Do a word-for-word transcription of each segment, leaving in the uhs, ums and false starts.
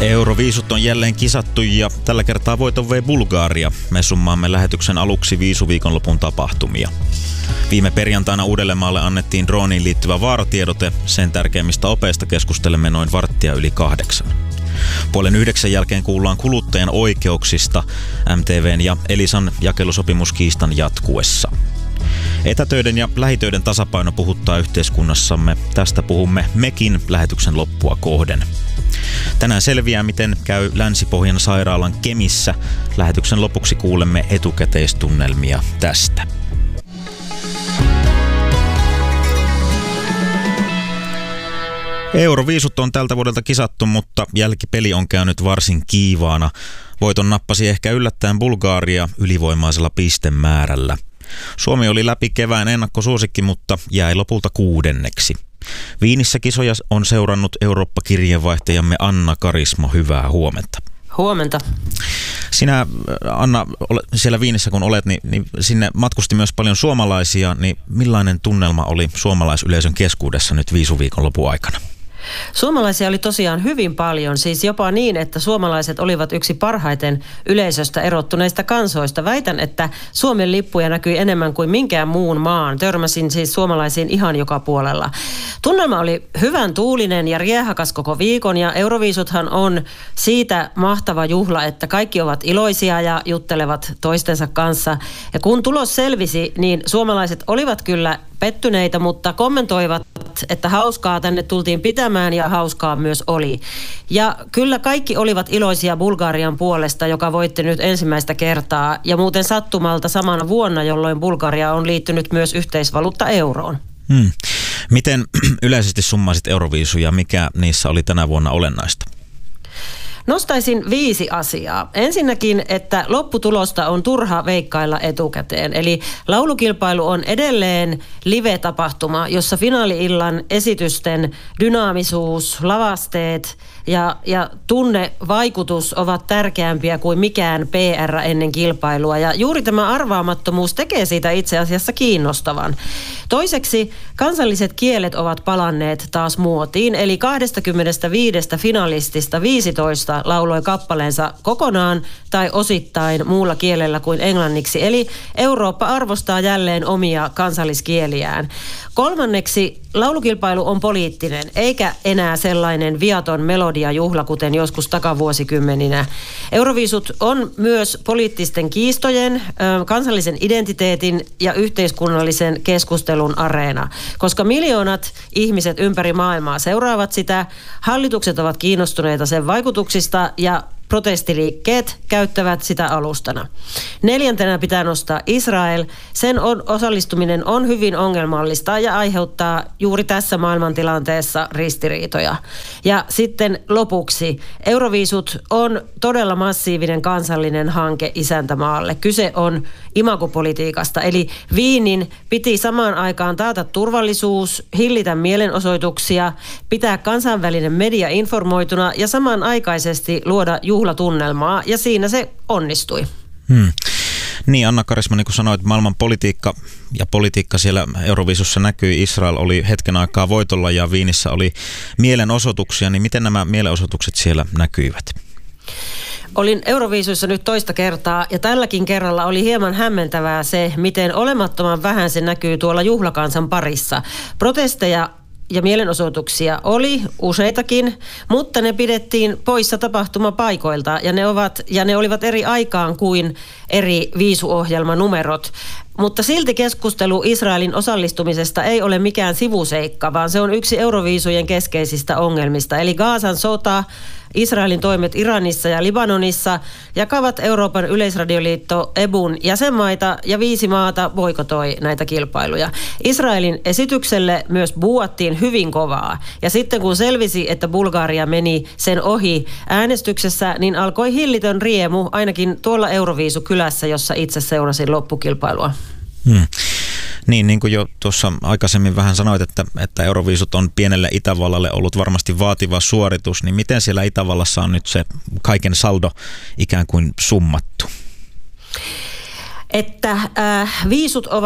Euroviisut on jälleen kisattu ja tällä kertaa voiton vei Bulgaria. Me summaamme lähetyksen aluksi viisuviikonlopun tapahtumia. Viime perjantaina Uudellemaalle annettiin drooniin liittyvä vaaratiedote. Sen tärkeimmistä opeista keskustelemme noin varttia yli kahdeksan. Puolen yhdeksän jälkeen kuullaan kuluttajan oikeuksista M T V:n ja Elisan jakelusopimuskiistan jatkuessa. Etätöiden ja lähitöiden tasapaino puhuttaa yhteiskunnassamme. Tästä puhumme mekin lähetyksen loppua kohden. Tänään selviää, miten käy Länsi-Pohjan sairaalan Kemissä. Lähetyksen lopuksi kuulemme etukäteistunnelmia tästä. Euroviisut on tältä vuodelta kisattu, mutta jälkipeli on käynyt varsin kiivaana. Voiton nappasi ehkä yllättäen Bulgaria ylivoimaisella pistemäärällä. Suomi oli läpi kevään ennakkosuosikki, mutta jäi lopulta kuudenneksi. Viinissä kisoja on seurannut Eurooppa-kirjeenvaihtajamme Anna Karismo. Hyvää huomenta. Huomenta. Sinä, Anna, siellä Viinissä kun olet, niin, niin sinne matkusti myös paljon suomalaisia. Niin millainen tunnelma oli suomalaisyleisön keskuudessa nyt viisuviikonlopun aikana? Suomalaisia oli tosiaan hyvin paljon, siis jopa niin, että suomalaiset olivat yksi parhaiten yleisöstä erottuneista kansoista. Väitän, että Suomen lippuja näkyi enemmän kuin minkään muun maan. Törmäsin siis suomalaisiin ihan joka puolella. Tunnelma oli hyvän tuulinen ja riehakas koko viikon, ja Euroviisuthan on siitä mahtava juhla, että kaikki ovat iloisia ja juttelevat toistensa kanssa. Ja kun tulos selvisi, niin suomalaiset olivat kyllä pettyneitä, mutta kommentoivat, että hauskaa tänne tultiin pitämään ja hauskaa myös oli. Ja kyllä kaikki olivat iloisia Bulgarian puolesta, joka voitti nyt ensimmäistä kertaa ja muuten sattumalta samana vuonna, jolloin Bulgaria on liittynyt myös yhteisvaluutta euroon. Hmm. Miten yleisesti summasit Euroviisuja, mikä niissä oli tänä vuonna olennaista? Nostaisin viisi asiaa. Ensinnäkin, että lopputulosta on turha veikkailla etukäteen. Eli laulukilpailu on edelleen live-tapahtuma, jossa finaali-illan esitysten dynaamisuus, lavasteet ja, ja tunnevaikutus ovat tärkeämpiä kuin mikään P R ennen kilpailua. Ja juuri tämä arvaamattomuus tekee siitä itse asiassa kiinnostavan. Toiseksi kansalliset kielet ovat palanneet taas muotiin, eli kaksikymmentäviisi finalistista viisitoista lauloi kappaleensa kokonaan tai osittain muulla kielellä kuin englanniksi. Eli Eurooppa arvostaa jälleen omia kansalliskieliään. Kolmanneksi laulukilpailu on poliittinen, eikä enää sellainen viaton melodiajuhla, kuten joskus takavuosikymmeninä. Euroviisut on myös poliittisten kiistojen, kansallisen identiteetin ja yhteiskunnallisen keskustelun areena. Koska miljoonat ihmiset ympäri maailmaa seuraavat sitä, hallitukset ovat kiinnostuneita sen vaikutuksista ja protestiliikkeet käyttävät sitä alustana. Neljäntenä pitää nostaa Israel. Sen on, osallistuminen on hyvin ongelmallista ja aiheuttaa juuri tässä maailmantilanteessa ristiriitoja. Ja sitten lopuksi Euroviisut on todella massiivinen kansallinen hanke isäntämaalle. Kyse on imagopolitiikasta, eli Viinin piti samaan aikaan taata turvallisuus, hillitä mielenosoituksia, pitää kansainvälinen media informoituna ja samanaikaisesti luoda juhlatunnelmaa, ja siinä se onnistui. Hmm. Niin, Anna Karismo, niin kuin sanoit, maailman politiikka ja politiikka siellä Euroviisussa näkyi. Israel oli hetken aikaa voitolla ja Viinissä oli mielenosoituksia, niin miten nämä mielenosoitukset siellä näkyivät? Olin Euroviisuissa nyt toista kertaa ja tälläkin kerralla oli hieman hämmentävää se, miten olemattoman vähän se näkyy tuolla juhlakansan parissa. Protesteja ja mielenosoituksia oli useitakin, mutta ne pidettiin poissa tapahtumapaikoilta ja ne, ovat, ja ne olivat eri aikaan kuin eri viisuohjelmanumerot. Mutta silti keskustelu Israelin osallistumisesta ei ole mikään sivuseikka, vaan se on yksi Euroviisujen keskeisistä ongelmista. Eli Gazan sota, Israelin toimet Iranissa ja Libanonissa jakavat Euroopan yleisradioliitto E B U:n jäsenmaita ja viisi maata boikotoi näitä kilpailuja. Israelin esitykselle myös buuattiin hyvin kovaa. Ja sitten kun selvisi, että Bulgaria meni sen ohi äänestyksessä, niin alkoi hillitön riemu ainakin tuolla Euroviisukylässä, jossa itse seurasin loppukilpailua. Hmm. Niin, niin kuin jo tuossa aikaisemmin vähän sanoit, että, että Euroviisut on pienelle Itävallalle ollut varmasti vaativa suoritus, niin miten siellä Itävallassa on nyt se kaiken saldo ikään kuin summattu? Että äh, viisut ovat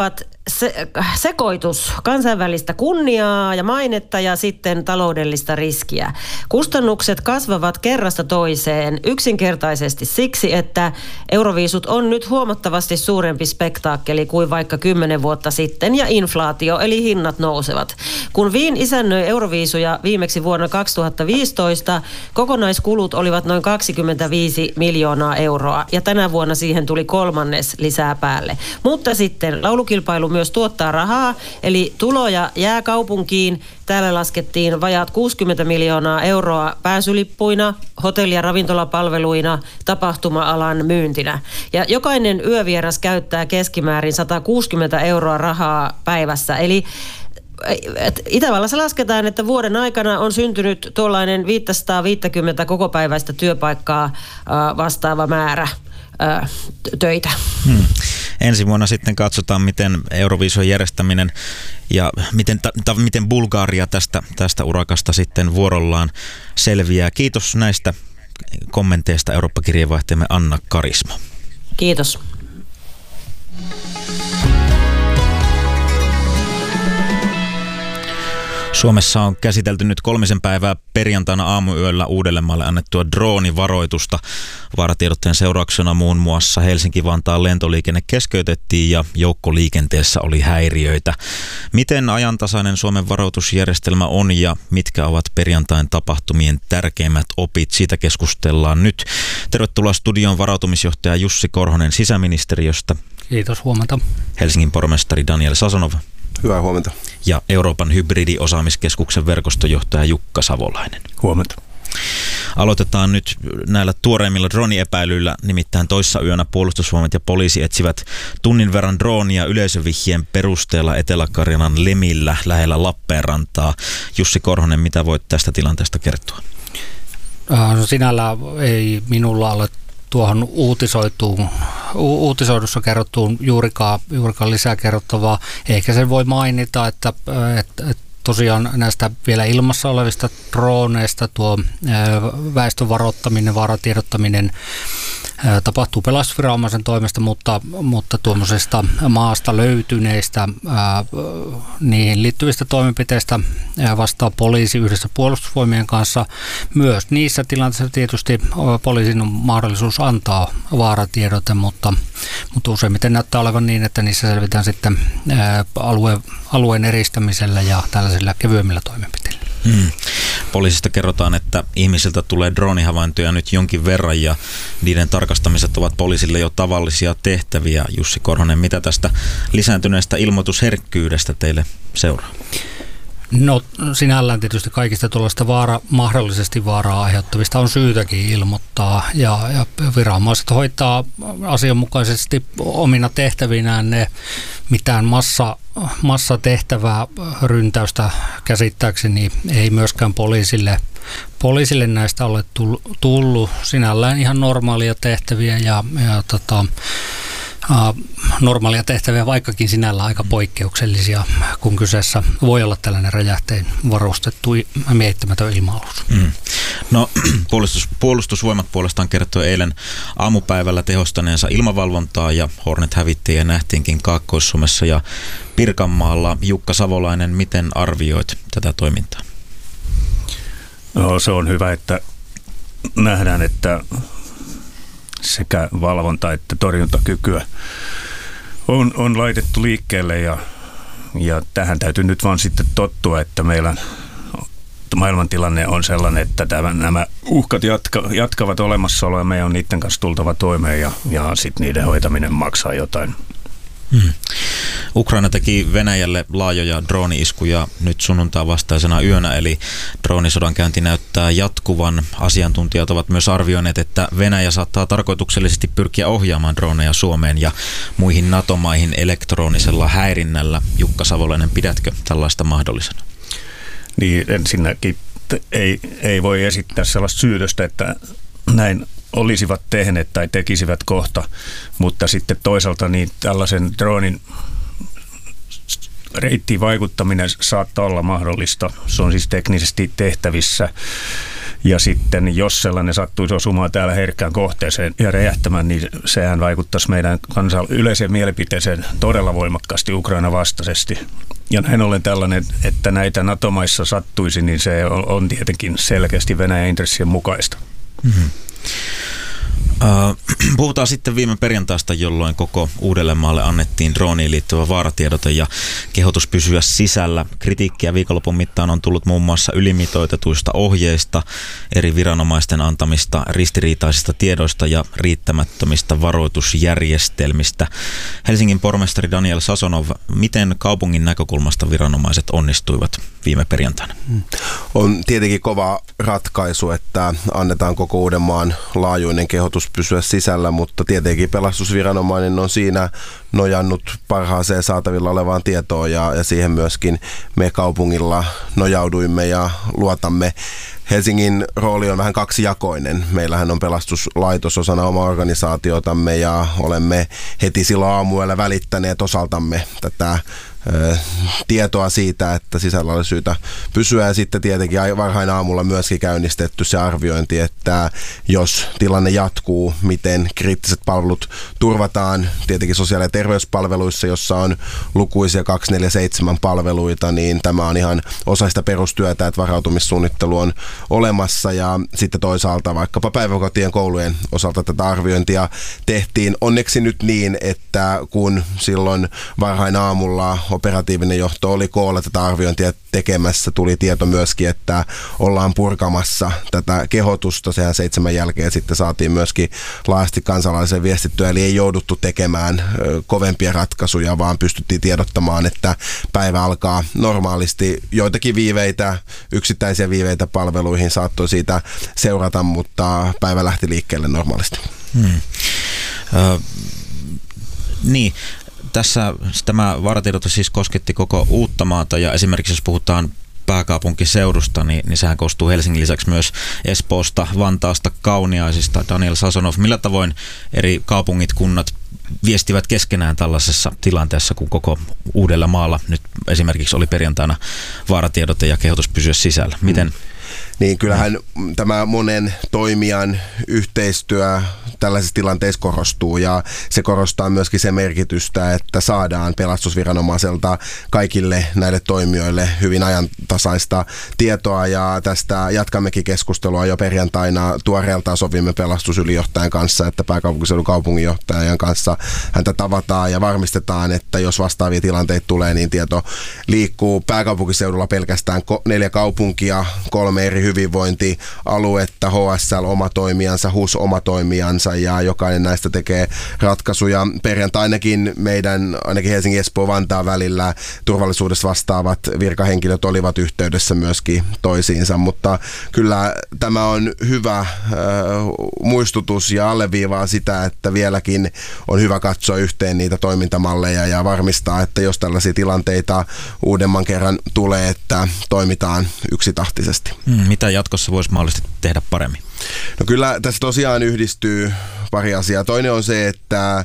se, sekoitus kansainvälistä kunniaa ja mainetta ja sitten taloudellista riskiä. Kustannukset kasvavat kerrasta toiseen yksinkertaisesti siksi, että Euroviisut on nyt huomattavasti suurempi spektaakkeli kuin vaikka kymmenen vuotta sitten ja inflaatio eli hinnat nousevat. Kun Wien isännöi Euroviisuja viimeksi vuonna kaksituhattaviisitoista, kokonaiskulut olivat noin kaksikymmentäviisi miljoonaa euroa ja tänä vuonna siihen tuli kolmannes lisää päälle. Mutta sitten laulukilpailu myös tuottaa rahaa, eli tuloja jää kaupunkiin. Täällä laskettiin vajaat kuusikymmentä miljoonaa euroa pääsylippuina, hotelli- ja ravintolapalveluina, tapahtuma-alan myyntinä. Ja jokainen yövieras käyttää keskimäärin sata kuusikymmentä euroa rahaa päivässä, eli Itävallassa lasketaan, että vuoden aikana on syntynyt tuollainen viisisataaviisikymmentä kokopäiväistä työpaikkaa vastaava määrä töitä. Hmm. Ensi vuonna sitten katsotaan, miten Euroviisun järjestäminen ja miten, ta, miten Bulgaria tästä, tästä urakasta sitten vuorollaan selviää. Kiitos näistä kommenteista Eurooppa-kirjeenvaihtajamme Anna Karisma. Kiitos. Suomessa on käsitelty nyt kolmisen päivää perjantaina aamuyöllä Uudellemaalle annettua droonivaroitusta. Vaaratiedotteen seurauksena muun muassa Helsinki-Vantaan lentoliikenne keskeytettiin ja joukkoliikenteessä oli häiriöitä. Miten ajantasainen Suomen varoitusjärjestelmä on ja mitkä ovat perjantain tapahtumien tärkeimmät opit? Siitä keskustellaan nyt. Tervetuloa studioon varautumisjohtaja Jussi Korhonen sisäministeriöstä. Kiitos, huomenta. Helsingin pormestari Daniel Sazonov. Hyvää huomenta. Ja Euroopan hybridiosaamiskeskuksen verkostojohtaja Jukka Savolainen. Huomenta. Aloitetaan nyt näillä tuoreimmilla droniepäilyillä, nimittäin toissa yönä puolustusvoimat ja poliisi etsivät tunnin verran droonia yleisövihjien perusteella Etelä-Karjalan Lemillä lähellä Lappeenrantaa. Jussi Korhonen, mitä voit tästä tilanteesta kertoa? No, sinällään ei minulla ole tuohon uutisoituun, u- uutisoidussa kerrottuun juurikaan, juurikaan lisää kerrottavaa. Eikä sen voi mainita, että, että, että tosiaan näistä vielä ilmassa olevista drooneista tuo väestön varoittaminen, vaaratiedottaminen tapahtuu pelastusviranomaisen toimesta, mutta, mutta tuommoisesta maasta löytyneistä ää, niihin liittyvistä toimenpiteistä ää, vastaa poliisi yhdessä puolustusvoimien kanssa. Myös niissä tilanteissa tietysti poliisin on mahdollisuus antaa vaaratiedote, mutta, mutta useimmiten näyttää olevan niin, että niissä selvitään sitten ää, alue, alueen eristämisellä ja tällaisilla kevyemmillä toimenpiteillä. Hmm. Poliisista kerrotaan, että ihmisiltä tulee droonihavaintoja nyt jonkin verran ja niiden tarkastamiset ovat poliisille jo tavallisia tehtäviä. Jussi Korhonen, mitä tästä lisääntyneestä ilmoitusherkkyydestä teille seuraa? No sinällään tietysti kaikista tuollaista vaara, mahdollisesti vaaraa aiheuttavista on syytäkin ilmoittaa ja, ja viranomaiset hoitaa asianmukaisesti omina tehtävinään ne mitään massa, massatehtävää ryntäystä käsittääkseni ei myöskään poliisille, poliisille näistä ole tullut sinällään ihan normaalia tehtäviä ja, ja tota, normaalia tehtäviä, vaikkakin sinällä aika poikkeuksellisia, kun kyseessä voi olla tällainen räjähteen varustettu miehittämätön ilma-alus. Mm. No puolustus, puolustusvoimat puolestaan kertoi eilen aamupäivällä tehostaneensa ilmavalvontaa ja Hornet-hävittäjiä nähtiinkin Kaakkois-Suomessa ja Pirkanmaalla. Jukka Savolainen, miten arvioit tätä toimintaa? No, se on hyvä, että nähdään, että sekä valvonta- että torjuntakykyä on, on laitettu liikkeelle ja, ja tähän täytyy nyt vaan sitten tottua, että meillä maailmantilanne on sellainen, että tämän, nämä uhkat jatka, jatkavat olemassaoloa ja meidän on niiden kanssa tultava toimeen ja, ja sitten niiden hoitaminen maksaa jotain. Hmm. Ukraina teki Venäjälle laajoja drooni-iskuja nyt sunnuntaa vastaisena yönä, eli droonisodankäynti näyttää jatkuvan. Asiantuntijat ovat myös arvioineet, että Venäjä saattaa tarkoituksellisesti pyrkiä ohjaamaan droneja Suomeen ja muihin NATO-maihin elektronisella häirinnällä. Jukka Savolainen, pidätkö tällaista mahdollisena? Niin, ensinnäkin ei, ei voi esittää sellaista syytöstä, että näin olisivat tehneet tai tekisivät kohta, mutta sitten toisaalta niin tällaisen droonin reittiin vaikuttaminen saattaa olla mahdollista. Se on siis teknisesti tehtävissä Ja sitten jos sellainen sattuisi osumaan täällä herkkään kohteeseen ja räjähtämään, niin sehän vaikuttaisi meidän kansan yleiseen mielipiteeseen todella voimakkaasti Ukraina vastaisesti. Ja näin ollen tällainen, että näitä NATO-maissa sattuisi, niin se on tietenkin selkeästi Venäjän intressien mukaista. Mm-hmm. Uh, puhutaan sitten viime perjantaista, jolloin koko Uudellemaalle annettiin drooniin liittyvä vaaratiedote ja kehotus pysyä sisällä. Kritiikkiä viikonlopun mittaan on tullut muun muassa ylimitoitetuista ohjeista, eri viranomaisten antamista ristiriitaisista tiedoista ja riittämättömistä varoitusjärjestelmistä. Helsingin pormestari Daniel Sasonov, miten kaupungin näkökulmasta viranomaiset onnistuivat viime perjantaina? On tietenkin kova ratkaisu, että annetaan koko Uudenmaan laajuinen kehotus pysyä sisällä, mutta tietenkin pelastusviranomainen on siinä nojannut parhaaseen saatavilla olevaan tietoon ja, ja siihen myöskin me kaupungilla nojauduimme ja luotamme. Helsingin rooli on vähän kaksijakoinen. Meillähän on pelastuslaitos osana omaa organisaatiotamme ja olemme heti silloin aamuyöllä välittäneet osaltamme tätä ö, tietoa siitä, että sisällä oli syytä pysyä. Ja sitten tietenkin varhain aamulla myöskin käynnistetty se arviointi, että jos tilanne jatkuu, miten kriittiset palvelut turvataan. Tietenkin sosiaali- ja terveyspalveluissa, jossa on lukuisia kaksikymmentäneljä palveluita, niin tämä on ihan osa sitä perustyötä, että varautumissuunnittelu on olemassa ja sitten toisaalta vaikkapa päiväkotien koulujen osalta tätä arviointia tehtiin. Onneksi nyt niin, että kun silloin varhain aamulla operatiivinen johto oli koolla tätä arviointia tekemässä, tuli tieto myöskin, että ollaan purkamassa tätä kehotusta. Sehän seitsemän jälkeen sitten saatiin myöskin laajasti kansalaisen viestittyä, eli ei jouduttu tekemään kovempia ratkaisuja, vaan pystyttiin tiedottamaan, että päivä alkaa normaalisti. Joitakin viiveitä, yksittäisiä viiveitä palveluihin saattoi siitä seurata, mutta päivä lähti liikkeelle normaalisti. Hmm. Ö, niin, tässä tämä vaaratiedote siis kosketti koko Uuttamaata ja esimerkiksi jos puhutaan pääkaupunkiseudusta, niin, niin sehän koostuu Helsingin lisäksi myös Espoosta, Vantaasta, Kauniaisista. Daniel Sasonov, millä tavoin eri kaupungit, kunnat viestivät keskenään tällaisessa tilanteessa, kun koko Uudellamaalla nyt esimerkiksi oli perjantaina vaaratiedote ja kehotus pysyä sisällä? Miten? Hmm. Niin kyllähän tämä monen toimijan yhteistyö tällaisissa tilanteissa korostuu ja se korostaa myöskin se merkitystä, että saadaan pelastusviranomaiselta kaikille näille toimijoille hyvin ajantasaista tietoa ja tästä jatkammekin keskustelua jo perjantaina. Tuoreeltaan sovimme pelastusylijohtajan kanssa, että pääkaupunkiseudun kaupunginjohtajan kanssa häntä tavataan ja varmistetaan, että jos vastaavia tilanteita tulee, niin tieto liikkuu. Pääkaupunkiseudulla pelkästään neljä kaupunkia, kolme eri hyvinvointialuetta, H S L oma toimijansa, H U S oma toimijansa ja jokainen näistä tekee ratkaisuja. Perjantainakin meidän, ainakin Helsingin, Espoo, Vantaan välillä turvallisuudesta vastaavat virkahenkilöt olivat yhteydessä myöskin toisiinsa, mutta kyllä tämä on hyvä äh, muistutus ja alleviivaa sitä, että vieläkin on hyvä katsoa yhteen niitä toimintamalleja ja varmistaa, että jos tällaisia tilanteita uudemman kerran tulee, että toimitaan yksitahtisesti. Hmm, mitä jatkossa voisi mahdollisesti tehdä paremmin? No kyllä tässä tosiaan yhdistyy pari asiaa. Toinen on se, että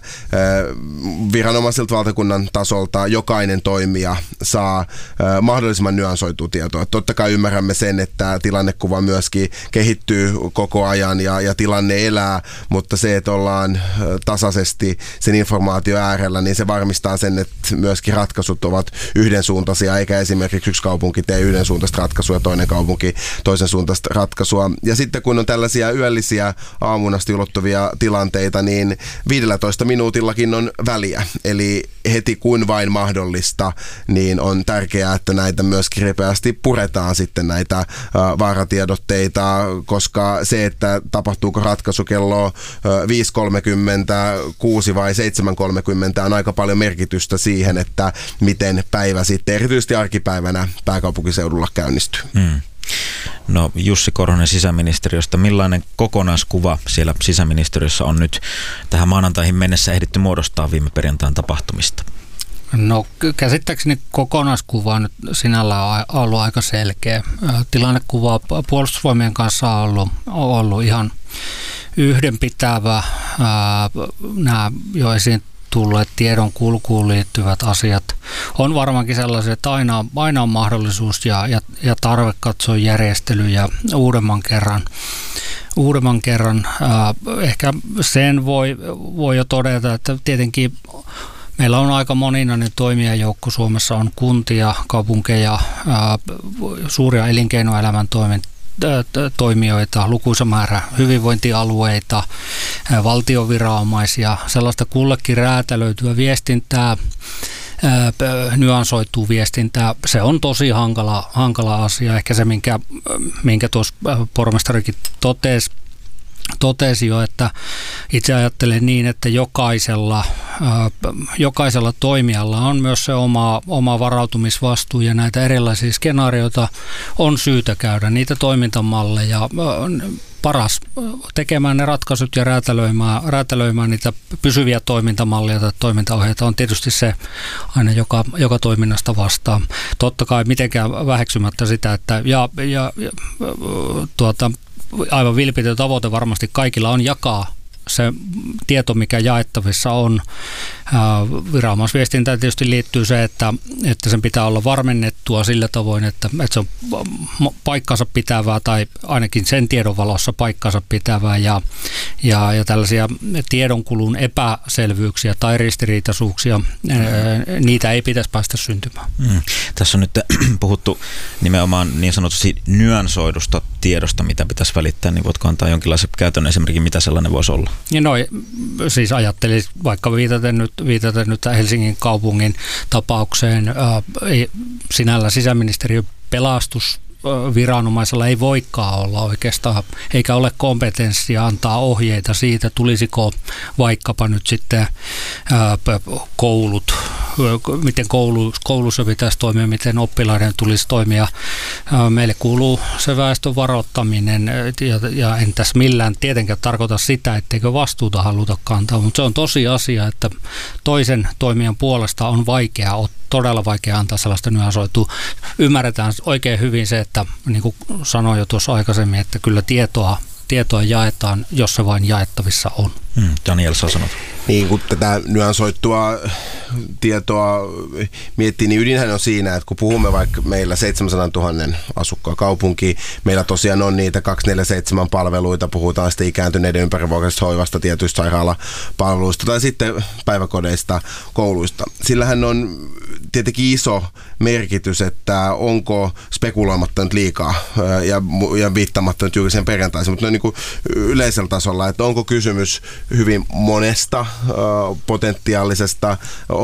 viranomaisilta valtakunnan tasolta jokainen toimija saa mahdollisimman nyansoitua tietoa. Totta kai ymmärrämme sen, että tilannekuva myöskin kehittyy koko ajan ja, ja tilanne elää, mutta se, että ollaan tasaisesti sen informaatio äärellä, niin se varmistaa sen, että myöskin ratkaisut ovat yhdensuuntaisia, eikä esimerkiksi yksi kaupunki tee yhdensuuntaista ratkaisua ja toinen kaupunki toisen suuntaista ratkaisua. Ja sitten kun on tällaisia yöllisiä aamuun asti ulottuvia tilanteita, niin viidellätoista minuutillakin on väliä. Eli heti kun vain mahdollista, niin on tärkeää, että näitä myöskin ripeästi puretaan sitten näitä äh, vaaratiedotteita, koska se, että tapahtuuko ratkaisu kello äh, viisi kolmekymmentä, kuusi vai seitsemän kolmekymmentä on aika paljon merkitystä siihen, että miten päivä sitten erityisesti arkipäivänä pääkaupunkiseudulla käynnistyy. Hmm. No Jussi Korhonen sisäministeriöstä, millainen kokonaiskuva siellä sisäministeriössä on nyt tähän maanantaihin mennessä ehditty muodostaa viime perjantain tapahtumista? No käsittääkseni kokonaiskuva nyt sinällään on ollut aika selkeä. Tilannekuva puolustusvoimien kanssa on ollut, on ollut ihan yhdenpitävä. Nämä jo esiin tulleet tiedon kulkuun liittyvät asiat on varmaankin sellaisia, että aina, aina on mahdollisuus ja, ja, ja tarve katsoa järjestelyjä uudemman kerran. Uudemman kerran. Äh, ehkä sen voi, voi jo todeta, että tietenkin meillä on aika moninainen toimijajoukko. Suomessa on kuntia, kaupunkeja, ää, suuria elinkeinoelämän toimijoita, lukuisa määrä hyvinvointialueita, ää, valtioviranomaisia, sellaista kullekin räätälöityä viestintää, ää, nyansoituu viestintää. Se on tosi hankala, hankala asia. Ehkä se, minkä, minkä tuossa pormestarikin totesi, Totesi jo, että itse ajattelen niin, että jokaisella, ää, jokaisella toimijalla on myös se oma, oma varautumisvastuu ja näitä erilaisia skenaarioita on syytä käydä, niitä toimintamalleja. Ää, paras tekemään ne ratkaisut ja räätälöimään, räätälöimään niitä pysyviä toimintamalleja tai toimintaohjeita on tietysti se aina joka, joka toiminnasta vastaa. Totta kai mitenkään väheksymättä sitä, että ja, ja, ja tuota, aivan vilpitön tavoite varmasti kaikilla on jakaa se tieto, mikä jaettavissa on. Viranomaisviestintään tietysti liittyy se, että, että sen pitää olla varmennettua sillä tavoin, että, että se on paikkansa pitävää tai ainakin sen tiedon valossa paikkansa pitävää ja, ja, ja tällaisia tiedonkulun epäselvyyksiä tai ristiriitaisuuksia, niitä ei pitäisi päästä syntymään. Mm. Tässä on nyt puhuttu nimenomaan niin sanotusti nyansoidusta tiedosta, mitä pitäisi välittää, niin voitko antaa jonkinlaisen käytännön esimerkin, mitä sellainen voisi olla? Ja no, siis ajattelin vaikka viitaten nyt, viitaten nyt Helsingin kaupungin tapaukseen, ää, sinällä sisäministeriön pelastus viranomaisella ei voikaan olla oikeastaan, eikä ole kompetenssia antaa ohjeita siitä, tulisiko vaikkapa nyt sitten ää, koulut, miten koulu, koulussa pitäisi toimia, miten oppilaiden tulisi toimia. Ää, meille kuuluu se väestön varoittaminen, ja, ja en tässä millään tietenkään tarkoita sitä, etteikö vastuuta haluta kantaa, mutta se on tosi asia, että toisen toimijan puolesta on vaikea ottaa. Todella vaikea antaa sellaista nyansoitua. Ymmärretään oikein hyvin se, että niin kuin sanoin jo tuossa aikaisemmin, että kyllä tietoa, tietoa jaetaan, jos se vain jaettavissa on. Mm, Daniel, sä sanot. Niin, kun tätä nyansoittua tietoa miettii, niin ydinhän on siinä, että kun puhumme vaikka meillä seitsemänsadantuhatta asukkaan kaupunki, meillä tosiaan on niitä kaksikymmentäneljä palveluita, puhutaan sitten ikääntyneiden ympärivuokkaisesta hoivasta, tietyistä sairaalapalveluista tai sitten päiväkodeista, kouluista. Sillähän on tietenkin iso merkitys, että onko spekuloimatta nyt liikaa ja, ja viittamatta nyt juuri sen perjantaisin, mutta niin kuin yleisellä tasolla, että onko kysymys hyvin monesta potentiaalisesta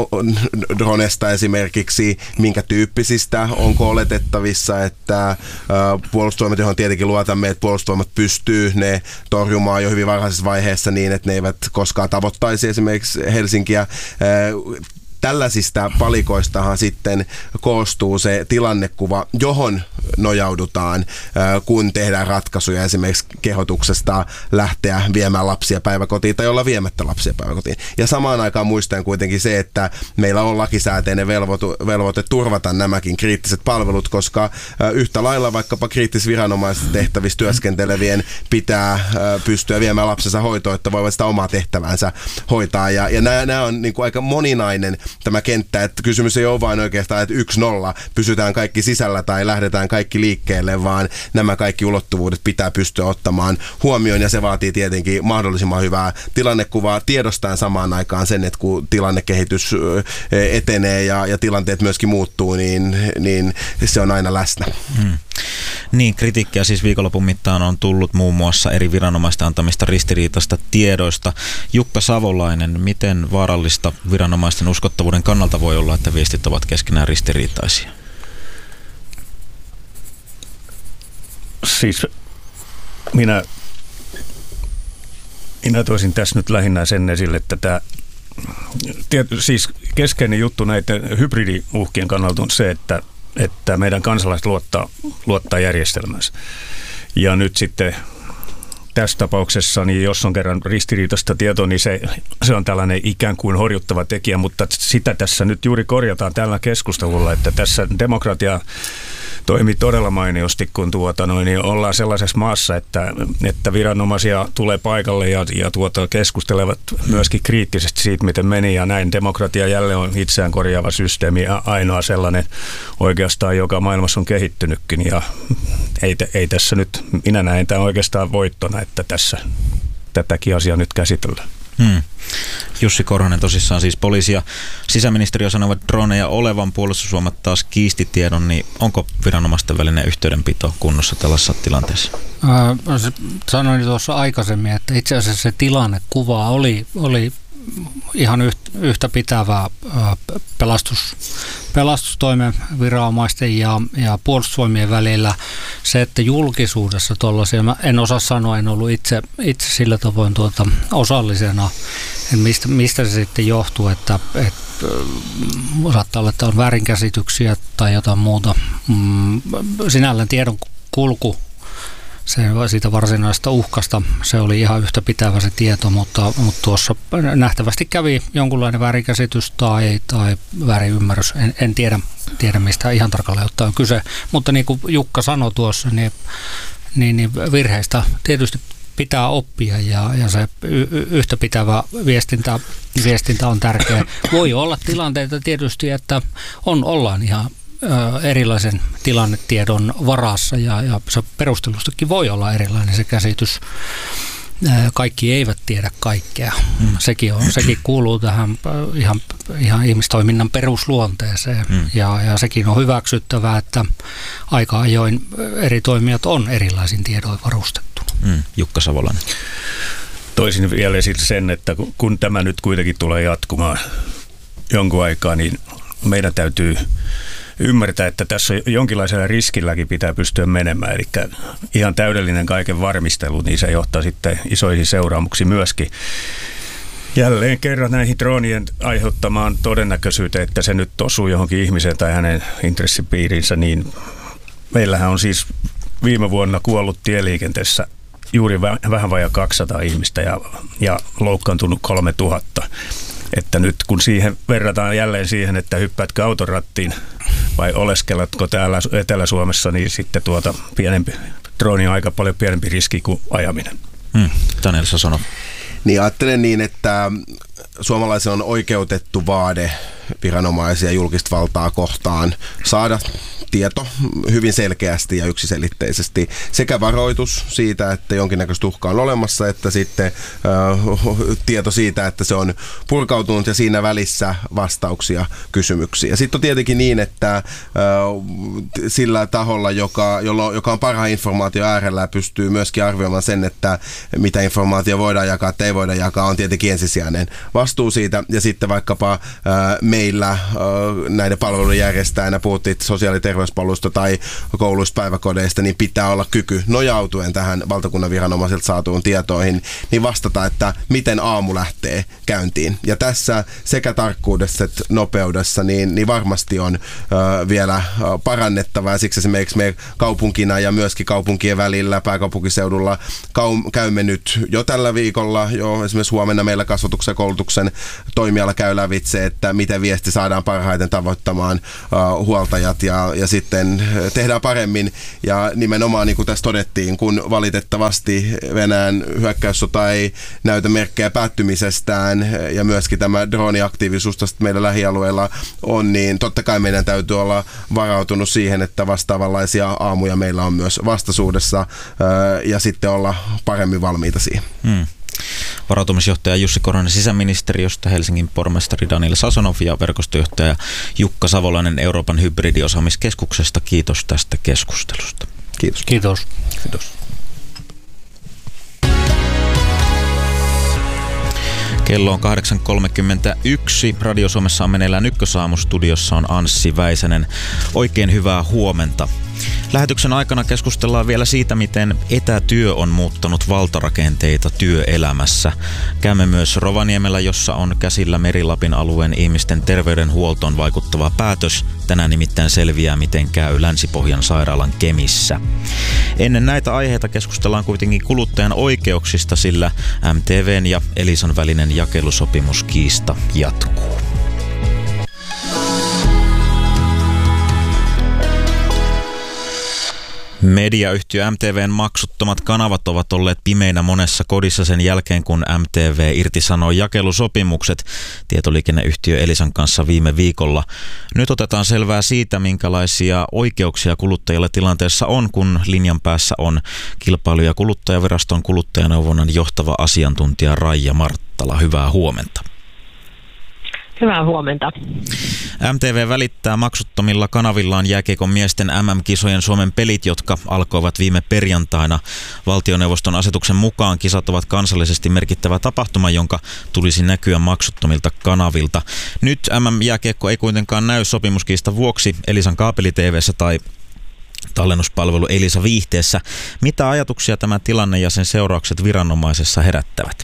dronesta esimerkiksi, minkä tyyppisistä, onko oletettavissa, että puolustusvoimat, johon tietenkin luotamme, että puolustusvoimat pystyy ne torjumaan jo hyvin varhaisessa vaiheessa niin, että ne eivät koskaan tavoittaisi esimerkiksi Helsinkiä. Tällaisista palikoistahan sitten koostuu se tilannekuva, johon nojaudutaan, kun tehdään ratkaisuja esimerkiksi kehotuksesta lähteä viemään lapsia päiväkotiin tai olla viemättä lapsia päiväkotiin. Ja samaan aikaan muistaen kuitenkin se, että meillä on lakisääteinen velvoite, velvoite turvata nämäkin kriittiset palvelut, koska yhtä lailla vaikkapa kriittisviranomaisissa tehtävissä työskentelevien pitää pystyä viemään lapsensa hoitoon, että voivat sitä omaa tehtävänsä hoitaa. Ja, ja nämä, nämä on niin kuin aika moninainen tämä kenttä, että kysymys ei ole vain oikeastaan, että yksi nolla, pysytään kaikki sisällä tai lähdetään kaikki liikkeelle, vaan nämä kaikki ulottuvuudet pitää pystyä ottamaan huomioon, ja se vaatii tietenkin mahdollisimman hyvää tilannekuvaa, tiedostaen samaan aikaan sen, että kun tilannekehitys etenee ja, ja tilanteet myöskin muuttuu, niin, niin se on aina läsnä. Hmm. Niin, kritiikkiä siis viikonlopun mittaan on tullut muun muassa eri viranomaisten antamista ristiriitaista tiedoista. Jukka Savolainen, miten vaarallista viranomaisten uskottavuuden kannalta voi olla, että viestit ovat keskenään ristiriitaisia? Siis minä, minä toisin tässä nyt lähinnä sen esille, että tämä, tiety, siis keskeinen juttu näiden hybridiuhkien kannalta on se, että, että meidän kansalaiset luottaa, luottaa järjestelmänsä. Ja nyt sitten tässä tapauksessa, niin jos on kerran ristiriitaista tietoa, niin se, se on tällainen ikään kuin horjuttava tekijä, mutta sitä tässä nyt juuri korjataan tällä keskustelulla, että tässä demokratia toimi todella mainiosti, kun tuota, noin, niin ollaan sellaisessa maassa, että, että viranomaisia tulee paikalle ja, ja tuota, keskustelevat myöskin kriittisesti siitä, miten meni, ja näin demokratia jälleen on itseään korjaava systeemi ja ainoa sellainen oikeastaan, joka maailmassa on kehittynytkin, ja ei, ei tässä nyt, minä näen tämän oikeastaan voittona, että tässä tätäkin asiaa nyt käsitellään. Hmm. Jussi Korhonen, tosissaan siis poliisi ja sisäministeriö sanovat droneja olevan, Puolustusvoimat taas kiisti tiedon, niin onko viranomaisten välinen yhteydenpito kunnossa tällaisessa tilanteessa? Äh, sanoin tuossa aikaisemmin, että itse asiassa se tilannekuva oli, oli ihan yhtä pitävää pelastus, pelastustoimen viranomaisten ja, ja puolustusvoimien välillä. Se, että julkisuudessa tuollaisia, mä en osaa sanoa, en ollut itse, itse sillä tavoin tuota osallisena, mistä, mistä se sitten johtuu, että, että saattaa olla, että on väärinkäsityksiä tai jotain muuta. Sinällään tiedon kulku se, siitä varsinaisesta uhkasta, se oli ihan yhtä pitävä se tieto, mutta, mutta tuossa nähtävästi kävi jonkunlainen väärinkäsitys tai, tai väärinymmärrys. En, en tiedä, tiedä, mistä ihan tarkalleen ottaen on kyse, mutta niin kuin Jukka sanoi tuossa, niin, niin, niin virheistä tietysti pitää oppia ja, ja se y- yhtä pitävä viestintä, viestintä on tärkeä. Voi olla tilanteita tietysti, että on, ollaan ihan erilaisen tilannetiedon varassa ja, ja se perustelustakin voi olla erilainen se käsitys. Kaikki eivät tiedä kaikkea. Mm. Sekin, on, sekin kuuluu tähän ihan, ihan ihmistoiminnan perusluonteeseen mm. ja, ja sekin on hyväksyttävää, että aika ajoin eri toimijat on erilaisin tiedoin varustettu. Mm. Jukka Savolainen. Toisin vielä esille sen, että kun tämä nyt kuitenkin tulee jatkumaan jonkun aikaa, niin meidän täytyy ymmärtää, että tässä jonkinlaisella riskilläkin pitää pystyä menemään, eli ihan täydellinen kaiken varmistelu, niin se johtaa sitten isoihin seuraamuksiin myöskin. Jälleen kerran näihin droonien aiheuttamaan todennäköisyyteen, että se nyt osuu johonkin ihmiseen tai hänen intressipiirinsä, niin meillähän on siis viime vuonna kuollut tieliikenteessä juuri vähän vajaa kaksisataa ihmistä ja, ja loukkaantunut kolmetuhatta. Että nyt kun siihen verrataan jälleen siihen, että hyppäätkö autorattiin vai oleskeletko täällä Etelä-Suomessa, niin sitten tuota pienempi, drooni on aika paljon pienempi riski kuin ajaminen. Hmm. Daniel Sasonov. Niin ajattelen niin, että suomalaisen on oikeutettu vaade viranomaisia julkista valtaa kohtaan saada tieto hyvin selkeästi ja yksiselitteisesti. Sekä varoitus siitä, että jonkinnäköistä uhkaa on olemassa, että sitten äh, tieto siitä, että se on purkautunut ja siinä välissä vastauksia kysymyksiin. Ja sitten on tietenkin niin, että äh, sillä taholla, joka, jolla, joka on parhaan informaation äärellä, pystyy myöskin arvioimaan sen, että mitä informaatio voidaan jakaa, että ei voida jakaa, on tietenkin ensisijainen vastuu siitä. Ja sitten vaikkapa äh, meillä äh, näiden palveluiden järjestäjänä, puhuttiin sosiaali- ja terveyspalveluista tai kouluista, päiväkodeista, niin pitää olla kyky nojautuen tähän valtakunnan viranomaisilta saatuun tietoihin, niin vastata, että miten aamu lähtee käyntiin. Ja tässä sekä tarkkuudessa että nopeudessa niin, niin varmasti on ö, vielä parannettavaa. Siksi esimerkiksi me kaupunkina ja myöskin kaupunkien välillä pääkaupunkiseudulla kaum, käymme nyt jo tällä viikolla, jo esimerkiksi huomenna meillä kasvatuksen ja koulutuksen toimiala käy lävitse, että miten viesti saadaan parhaiten tavoittamaan uh, huoltajat ja, ja sitten tehdään paremmin. Ja nimenomaan niin kuin tässä todettiin, kun valitettavasti Venäjän hyökkäyssota ei näytä merkkejä päättymisestään ja myöskin tämä drooniaktiivisuus tästä meidän lähialueella on, niin totta kai meidän täytyy olla varautunut siihen, että vastaavanlaisia aamuja meillä on myös vastaisuudessa uh, ja sitten olla paremmin valmiita siihen. Hmm. Varautumisjohtaja Jussi Korhonen sisäministeriöstä, Helsingin pormestari Daniel Sasonov ja verkostojohtaja Jukka Savolainen Euroopan hybridiosaamiskeskuksesta. Kiitos tästä keskustelusta. Kiitos. Kiitos. Kiitos. Kello on kahdeksan kolmekymmentäyksi. Radio Suomessa on meneillään Ykkösaamu-studiossa on Anssi Väisänen. Oikein hyvää huomenta. Lähetyksen aikana keskustellaan vielä siitä, miten etätyö on muuttanut valtarakenteita työelämässä. Käymme myös Rovaniemellä, jossa on käsillä Meri-Lapin alueen ihmisten terveydenhuoltoon vaikuttava päätös. Tänään nimittäin selviää, miten käy Länsi-Pohjan sairaalan Kemissä. Ennen näitä aiheita keskustellaan kuitenkin kuluttajan oikeuksista, sillä M T V:n ja Elisan välinen jakelusopimuskiista jatkuu. Mediayhtiö M T V:n maksuttomat kanavat ovat olleet pimeinä monessa kodissa sen jälkeen, kun M T V irtisanoi jakelusopimukset tietoliikenneyhtiö Elisan kanssa viime viikolla. Nyt otetaan selvää siitä, minkälaisia oikeuksia kuluttajilla tilanteessa on, kun linjan päässä on Kilpailu- ja kuluttajaviraston kuluttajaneuvonnan johtava asiantuntija Raija Marttala. Hyvää huomenta. Hyvää huomenta. M T V välittää maksuttomilla kanavillaan jääkiekon miesten M M-kisojen Suomen pelit, jotka alkoivat viime perjantaina. Valtioneuvoston asetuksen mukaan kisat ovat kansallisesti merkittävä tapahtuma, jonka tulisi näkyä maksuttomilta kanavilta. Nyt M M-jääkiekko ei kuitenkaan näy sopimuskiistan vuoksi Elisan kaapeli-T V:ssä tai tallennuspalvelu Elisa Viihteessä. Mitä ajatuksia tämä tilanne ja sen seuraukset viranomaisessa herättävät?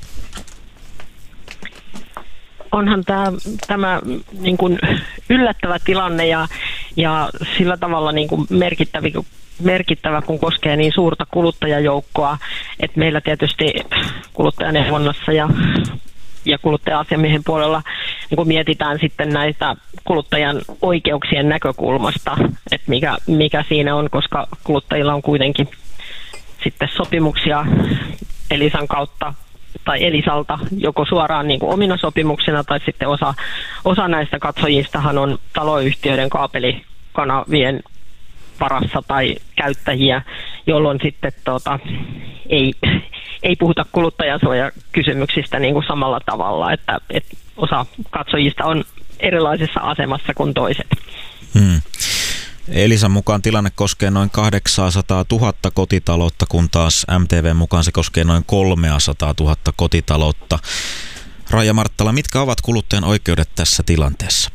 Onhan tämä, tämä niin kuin yllättävä tilanne ja, ja sillä tavalla niin kuin merkittävä, merkittävä, kun koskee niin suurta kuluttajajoukkoa, että meillä tietysti kuluttajaneuvonnassa ja, ja kuluttaja-asiamiehen puolella niin kuin mietitään sitten näitä kuluttajan oikeuksien näkökulmasta, että mikä, mikä siinä on, koska kuluttajilla on kuitenkin sitten sopimuksia Elisan kautta tai Elisalta joko suoraan niin kuin omina sopimuksina tai sitten osa, osa näistä katsojistahan on taloyhtiöiden kaapelikanavien varassa tai käyttäjiä, jolloin sitten tota, ei, ei puhuta kuluttajansuojakysymyksistä niin kuin samalla tavalla, että, että osa katsojista on erilaisessa asemassa kuin toiset. Hmm. Elisan mukaan tilanne koskee noin kahdeksansataatuhatta kotitaloutta, kun taas M T V:n mukaan se koskee noin kolmesataatuhatta kotitaloutta. Raija Marttala, mitkä ovat kuluttajan oikeudet tässä tilanteessa?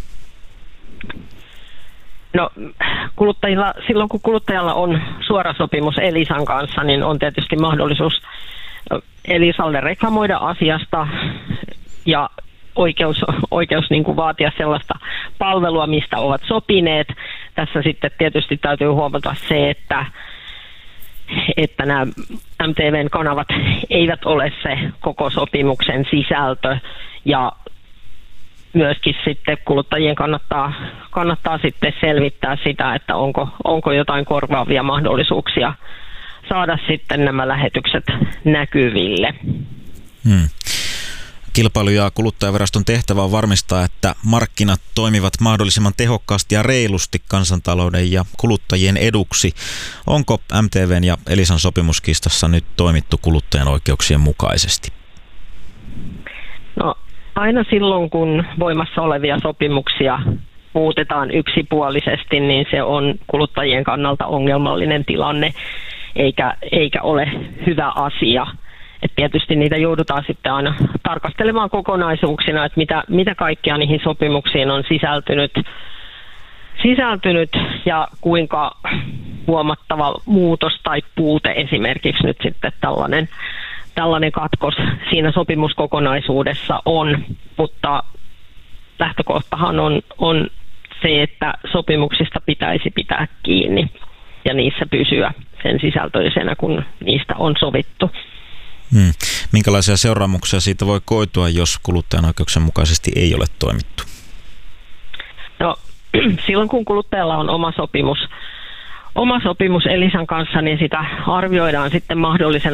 No, kuluttajilla, silloin kun kuluttajalla on suora sopimus Elisan kanssa, niin on tietysti mahdollisuus Elisalle reklamoida asiasta ja oikeus, oikeus niin kuin vaatia sellaista palvelua, mistä ovat sopineet. Tässä sitten tietysti täytyy huomata se, että, että nämä M T V:n kanavat eivät ole se koko sopimuksen sisältö ja myöskin sitten kuluttajien kannattaa, kannattaa sitten selvittää sitä, että onko, onko jotain korvaavia mahdollisuuksia saada sitten nämä lähetykset näkyville. Hmm. Kilpailu- ja kuluttajaviraston tehtävä on varmistaa, että markkinat toimivat mahdollisimman tehokkaasti ja reilusti kansantalouden ja kuluttajien eduksi. Onko M T V:n ja Elisan sopimuskistassa nyt toimittu kuluttajan oikeuksien mukaisesti? No, aina silloin, kun voimassa olevia sopimuksia muutetaan yksipuolisesti, niin se on kuluttajien kannalta ongelmallinen tilanne, eikä, eikä ole hyvä asia. Et tietysti niitä joudutaan sitten aina tarkastelemaan kokonaisuuksina, että mitä, mitä kaikkea niihin sopimuksiin on sisältynyt, sisältynyt ja kuinka huomattava muutos tai puute esimerkiksi nyt sitten tällainen, tällainen katkos siinä sopimuskokonaisuudessa on, mutta lähtökohtahan on, on se, että sopimuksista pitäisi pitää kiinni ja niissä pysyä sen sisältöisenä, kun niistä on sovittu. Hmm. Minkälaisia seuraamuksia siitä voi koitua, jos kuluttajan oikeuksien mukaisesti ei ole toimittu? No, silloin kun kuluttajalla on oma sopimus, oma sopimus Elisan kanssa, niin sitä arvioidaan sitten mahdollisena